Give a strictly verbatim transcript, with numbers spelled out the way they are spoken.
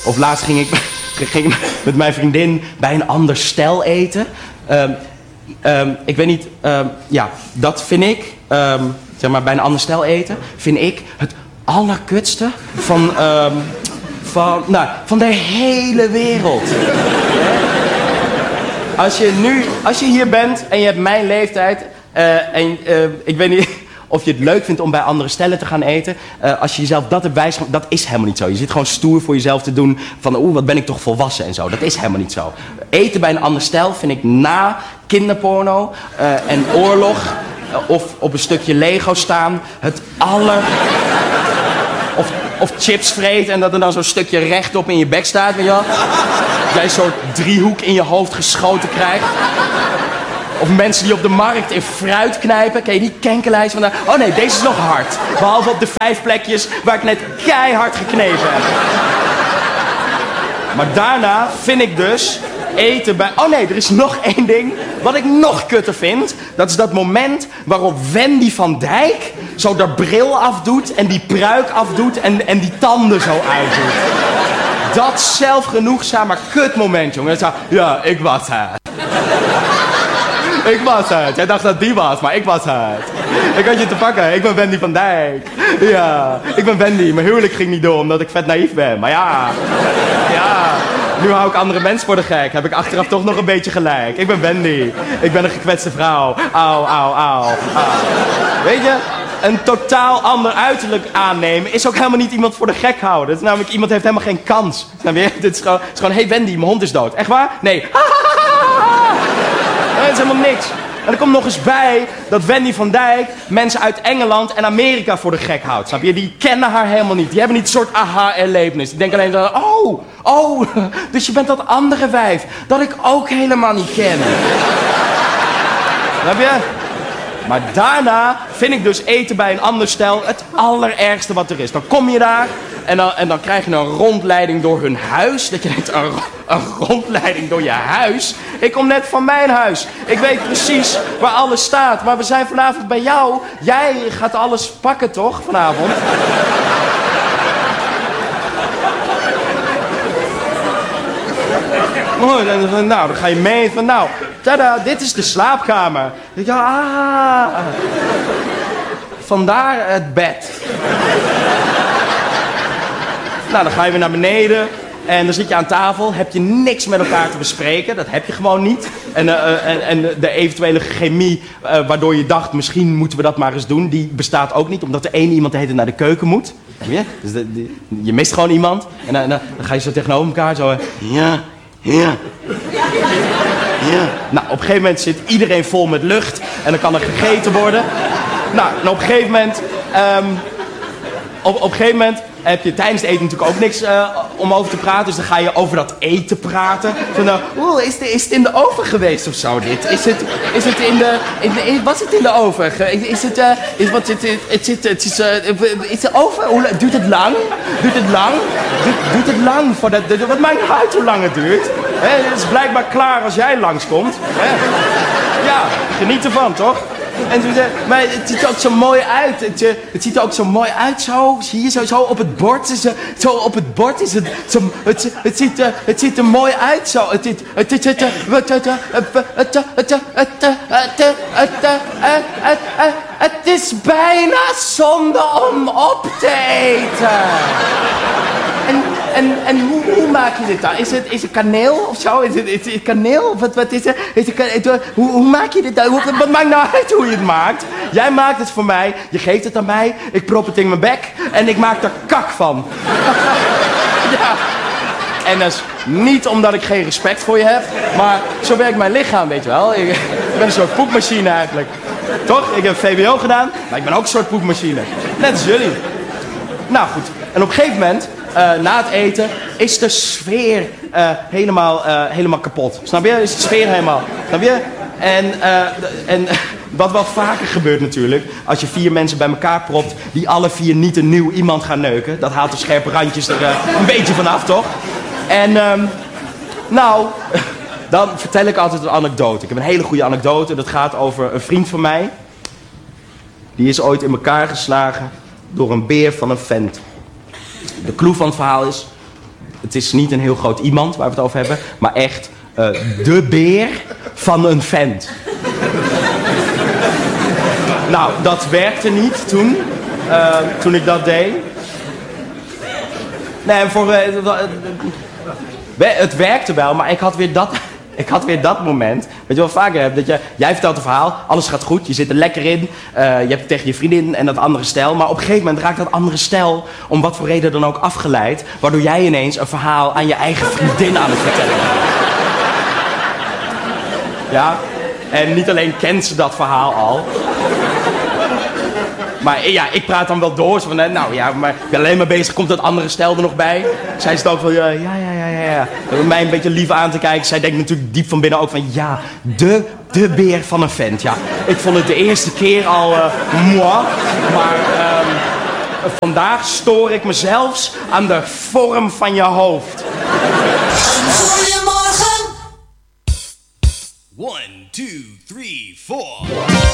Of laatst ging ik, ging ik met mijn vriendin bij een ander stel eten. Um, um, ik weet niet, um, ja, dat vind ik, um, zeg maar bij een ander stel eten, vind ik het allerkutste van, um, van, nou, van de hele wereld. Als je nu, als je hier bent en je hebt mijn leeftijd, uh, en uh, ik weet niet of je het leuk vindt om bij andere stellen te gaan eten. Uh, als je jezelf dat hebt wijsgemaakt, dat is helemaal niet zo. Je zit gewoon stoer voor jezelf te doen van, oeh, wat ben ik toch volwassen en zo. Dat is helemaal niet zo. Eten bij een ander stel vind ik na kinderporno uh, en oorlog uh, of op een stukje Lego staan het aller... Of, of chips vreten en dat er dan zo'n stukje rechtop in je bek staat, weet je wel. Dat jij een soort driehoek in je hoofd geschoten krijgt. Of mensen die op de markt in fruit knijpen. Ken je die kenkenlijst van daar? Oh nee, deze is nog hard. Behalve op de vijf plekjes waar ik net keihard geknepen heb. Maar daarna vind ik dus eten bij... Oh nee, er is nog één ding wat ik nog kutter vind. Dat is dat moment waarop Wendy van Dijk zo de bril afdoet en die pruik afdoet en, en die tanden zo uitdoet. Dat zelfgenoegzame kutmoment, jongen. Zo, ja, ik was het. Ik was het. Jij dacht dat die was, maar ik was het. Ik had je te pakken. Ik ben Wendy van Dijk. Ja, ik ben Wendy. Mijn huwelijk ging niet door omdat ik vet naïef ben. Maar ja, ja. Nu hou ik andere mensen voor de gek. Heb ik achteraf toch nog een beetje gelijk. Ik ben Wendy. Ik ben een gekwetste vrouw. Auw, auw, auw, auw. Weet je, een totaal ander uiterlijk aannemen is ook helemaal niet iemand voor de gek houden. Het is namelijk, iemand heeft helemaal geen kans. Snap je? Dit is gewoon, het is gewoon, hey Wendy, mijn hond is dood. Echt waar? Nee. Dat is helemaal niks. En er komt nog eens bij dat Wendy van Dijk mensen uit Engeland en Amerika voor de gek houdt. Snap je? Die kennen haar helemaal niet. Die hebben niet een soort aha-erlevenis. Die denken alleen zo, oh, oh, dus je bent dat andere wijf dat ik ook helemaal niet ken. Snap je? Maar daarna vind ik dus eten bij een ander stel het allerergste wat er is. Dan kom je daar en dan, en dan krijg je een rondleiding door hun huis. Dat je denkt, een, een rondleiding door je huis? Ik kom net van mijn huis. Ik weet precies waar alles staat. Maar we zijn vanavond bij jou. Jij gaat alles pakken, toch, vanavond? Oh, dan, nou, dan ga je mee van, nou, tada, dit is de slaapkamer. Ja, ah, vandaar het bed. Nou, dan ga je weer naar beneden en dan zit je aan tafel, heb je niks met elkaar te bespreken, dat heb je gewoon niet. En, uh, en, en de eventuele chemie uh, waardoor je dacht, misschien moeten we dat maar eens doen, die bestaat ook niet, omdat er één iemand de hele tijd naar de keuken moet. Ja? Dus de, de, je mist gewoon iemand en dan, dan, dan ga je zo tegenover elkaar zo, ja... Ja. Ja. Nou, op een gegeven moment zit iedereen vol met lucht en dan kan er gegeten worden. Nou, en op een gegeven moment, um, op, op een gegeven moment heb je tijdens het eten natuurlijk ook niks uh, om over te praten. Dus dan ga je over dat eten praten. Zo nou, oeh, is, is het in de oven geweest of zo dit? Is het, is het in de, in de in, was het in de oven? Is, is het, uh, is wat, het, het zit, het is, uh, is de oven, hoe, duurt het lang? Duurt het lang? Duurt, duurt het lang? Voor dat, wat maakt het uit hoe lang het duurt? He, het is blijkbaar klaar als jij langskomt. He. Ja, geniet ervan, toch? En toen zei, maar het ziet er ook zo mooi uit. Het, het ziet er ook zo mooi uit, zo. Zie je, zo, zo op het bord. Is, zo op het bord is het zo... Het, het, ziet, er, het ziet er mooi uit, zo. Het, het, het, het, het, het, het, het, het, het is bijna zonde om op te eten. En, en, en hoe, hoe maak je dit dan? Is het, is het kaneel of zo? Is het, is het kaneel? Wat, wat is het? Is het hoe, hoe maak je dit dan? Hoe, wat maakt nou uit hoe je het maakt? Jij maakt het voor mij, je geeft het aan mij, ik prop het in mijn bek en ik maak er kak van. Ja. En dat is niet omdat ik geen respect voor je heb, maar zo werkt mijn lichaam, weet je wel. Ik, ik ben een soort poepmachine eigenlijk. Toch? Ik heb V W O gedaan, maar ik ben ook een soort poepmachine. Net als jullie. Nou goed, en op een gegeven moment... Uh, na het eten is de sfeer uh, helemaal, uh, helemaal kapot. Snap je? Is de sfeer helemaal. Snap je? En, uh, en wat wel vaker gebeurt natuurlijk, als je vier mensen bij elkaar propt die alle vier niet een nieuw iemand gaan neuken. Dat haalt de scherpe randjes er uh, een beetje vanaf, toch? En um, nou, dan vertel ik altijd een anekdote. Ik heb een hele goede anekdote. Dat gaat over een vriend van mij. Die is ooit in elkaar geslagen door een beer van een vent. De clue van het verhaal is... het is niet een heel groot iemand waar we het over hebben, maar echt uh, de beer van een vent. Nou, dat werkte niet toen, uh, toen ik dat deed. Nee, voor, uh, het werkte wel, maar ik had weer dat... Ik had weer dat moment, weet je wel vaker hebt, dat je, jij vertelt een verhaal, alles gaat goed, je zit er lekker in, uh, je hebt het tegen je vriendin en dat andere stel, maar op een gegeven moment raakt dat andere stel, om wat voor reden dan ook, afgeleid, waardoor jij ineens een verhaal aan je eigen vriendin aan het vertellen bent. Ja, en niet alleen kent ze dat verhaal al, maar ja, ik praat dan wel door, zo van, nou ja, maar ik ben alleen maar bezig, komt dat andere stel er nog bij? Zij zit ook van, ja, ja, ja, ja, ja. Om mij een beetje lief aan te kijken. Zij denkt natuurlijk diep van binnen ook van, ja, de, de beer van een vent, ja. Ik vond het de eerste keer al, uh, moi, maar um, vandaag stoor ik me zelfs aan de vorm van je hoofd. Goedemorgen. One, two, three, four.